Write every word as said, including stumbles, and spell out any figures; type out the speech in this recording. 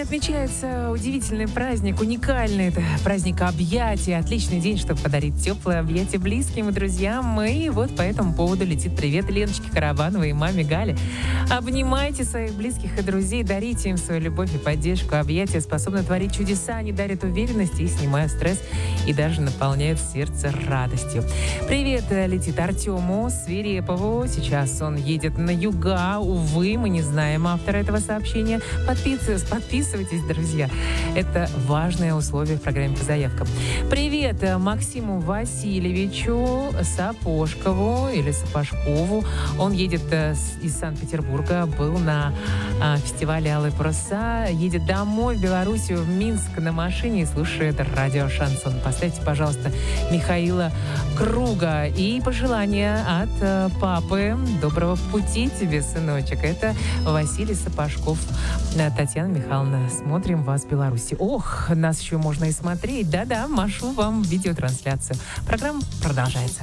отмечается удивительный праздник, уникальный. Это праздник объятия. Отличный день, чтобы подарить теплое объятие близким и друзьям. И вот по этому поводу летит привет Леночке Карабановой и маме Гале. Обнимайте своих близких и друзей, дарите им свою любовь и поддержку. Объятия способны творить чудеса, они дарят уверенность и снимают стресс, и даже наполняют сердце радостью. Привет летит Артему Свирепову. Сейчас он едет на юга. Увы, мы не знаем автора этого сообщения. Подписывайтесь, подписывайтесь, друзья. Это важное условие в программе по заявкам. Привет Максиму Васильевичу Сапожкову или Сапожкову. Он едет из Санкт-Петербурга, был на а, фестивале «Алые паруса», едет домой в Белоруссию, в Минск на машине и слушает радио «Шансон». Поставьте, пожалуйста, Михаила Круга. И пожелания от а, папы. Доброго пути тебе, сыночек. Это Василий Сапожков. Татьяна Михайловна, смотрим вас в Беларуси. Ох, нас еще можно и смотреть. Да-да, машу вам видеотрансляцию. Программа продолжается.